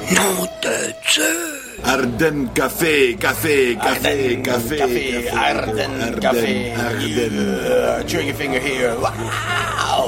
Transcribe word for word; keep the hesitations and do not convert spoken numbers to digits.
Nom de Dieu! Ardennes Café, café, café, Ardennes café, Café, café, Ardennes Café. Ardennes. Uh, trigger finger here. Wow!